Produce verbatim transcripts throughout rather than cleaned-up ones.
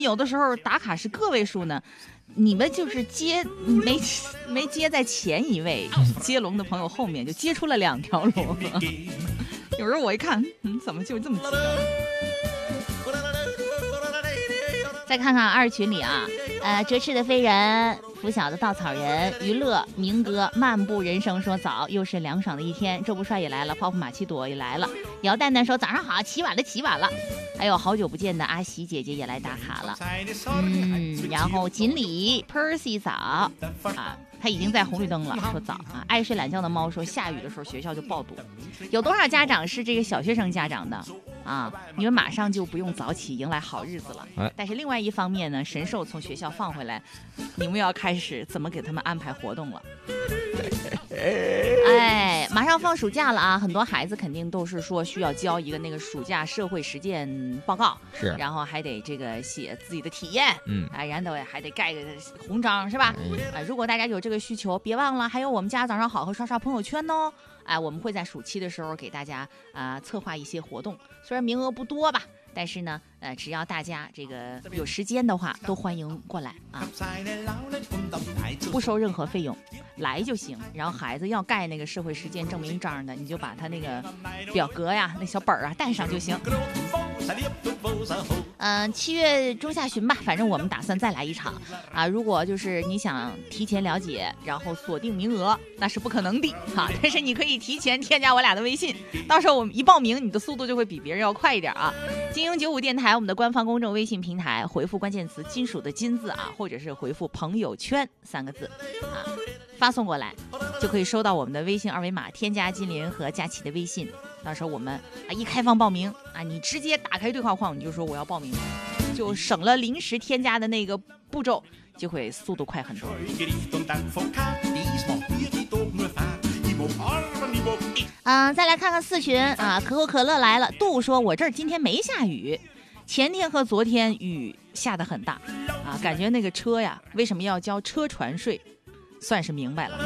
有的时候打卡是个位数呢，你们就是接没没接在前一位，接龙的朋友后面就接出了两条龙。有时候我一看，嗯，怎么就这么急？再看看二群里啊，呃，折翅的飞人、拂晓的稻草人、娱乐、明哥、漫步人生说早，又是凉爽的一天。周不帅也来了，泡泡玛奇朵也来了。姚蛋蛋说早上好，起晚了，起晚了。还有好久不见的阿喜姐姐也来打卡了。嗯，然后锦鲤 Percy 早啊，他已经在红绿灯了，说早啊。爱睡懒觉的猫说下雨的时候学校就爆堵。有多少家长是这个小学生家长的？啊，你们马上就不用早起迎来好日子了。 哎、 但是另外一方面呢，神兽从学校放回来，你们要开始怎么给他们安排活动了。哎，马上放暑假了啊，很多孩子肯定都是说需要交一个那个暑假社会实践报告， 是， 然后还得这个写自己的体验， 嗯， 哎，然后还得盖个红章，是吧？嗯、哎，如果大家有这个需求，别忘了还有我们家早上好和刷刷朋友圈哦。哎，我们会在暑期的时候给大家啊、呃、策划一些活动，虽然名额不多吧，但是呢，呃，只要大家这个有时间的话，都欢迎过来啊，不收任何费用，来就行。然后孩子要盖那个社会实践证明章的，你就把他那个表格呀、那小本儿啊带上就行。嗯、呃，七月中下旬吧，反正我们打算再来一场啊。如果就是你想提前了解，然后锁定名额，那是不可能的哈、啊。但是你可以提前添加我俩的微信，到时候我们一报名，你的速度就会比别人要快一点啊。金鹰九五电台我们的官方公众微信平台，回复关键词金属的金字啊，或者是回复朋友圈三个字啊，发送过来就可以收到我们的微信二维码，添加金玲和佳琪的微信。到时候我们啊一开放报名啊，你直接打开对话框，你就说我要报名，就省了临时添加的那个步骤，就会速度快很多。嗯、呃，再来看看四群啊，可口可乐来了。杜说我这儿今天没下雨，前天和昨天雨下得很大啊，感觉那个车呀为什么要交车船税，算是明白了。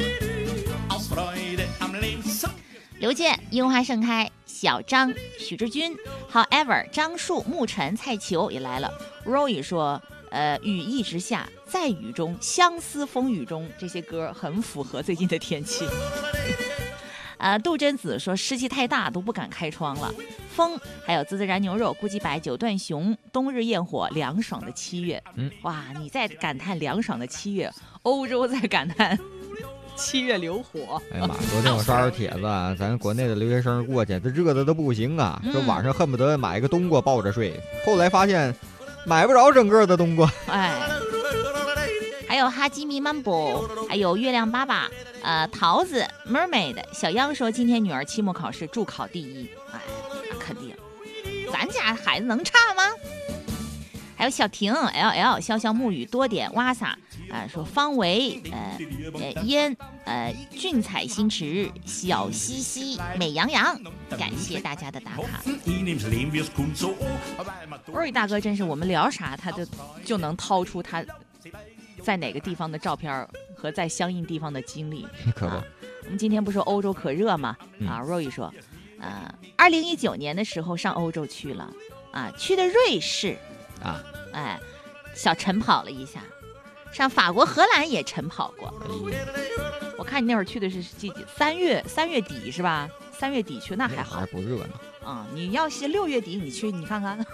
刘健、樱花盛开、小张、许志军 However 张树、沐晨、蔡球也来了。 Roy 说呃，雨一直下，在雨中，相思风雨中，这些歌很符合最近的天气。呃，杜真子说湿气太大都不敢开窗了。风，还有孜孜然牛肉、咕叽白、九段熊、冬日焰火，凉爽的七月。嗯，哇，你在感叹凉爽的七月，欧洲在感叹七月流火。 哎呀妈！昨天我刷着帖子，咱国内的留学生过去，这热的都不行啊，说晚上恨不得买一个冬瓜抱着睡。后来发现买不着整个的冬瓜。 哎，还有哈基米曼博，还有月亮爸爸，呃，桃子 Mermaid 小央说今天女儿期末考试助考第一。哎，那肯定，咱家孩子能差吗？还有小婷 L L 潇潇沐雨多点哇撒啊，说方维呃呃烟呃俊彩新池小西西美羊羊，感谢大家的打卡。Roy 大哥真是我们聊啥他就就能掏出他在哪个地方的照片和在相应地方的经历。 可不、 啊，我们今天不说欧洲可热吗？啊 ，Roy 说，呃，二零一九年的时候上欧洲去了啊，去的瑞士。 啊， 哎，小晨跑了一下，上法国、荷兰也晨跑过。哎、我看你那会儿去的是几几三月三月底是吧？三月底去那还好， 还不热呢。 啊、嗯，你要是六月底你去，你看看。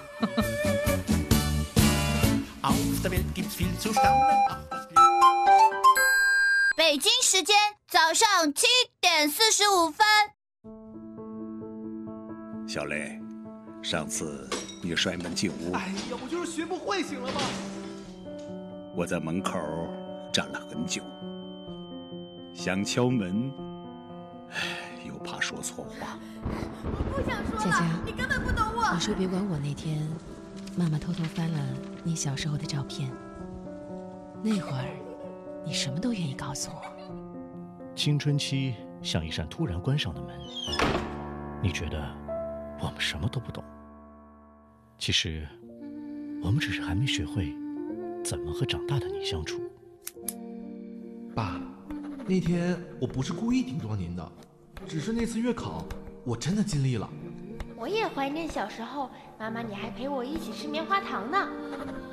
北京时间早上七点四十五分。 小雷，上次你摔门进屋， 哎呀，我就是学不会，行了吗？ 我在门口站了很久，想敲门，唉，又怕说错话。 我不想说了， 佳佳， 你根本不懂我。 你说别管我那天，妈妈偷偷翻了你小时候的照片，那会儿你什么都愿意告诉我。 青春期像一扇突然关上的门，你觉得我们什么都不懂，其实我们只是还没学会怎么和长大的你相处。 爸，那天我不是故意顶撞您的，只是那次月考我真的尽力了。 我也怀念小时候，妈妈你还陪我一起吃棉花糖呢。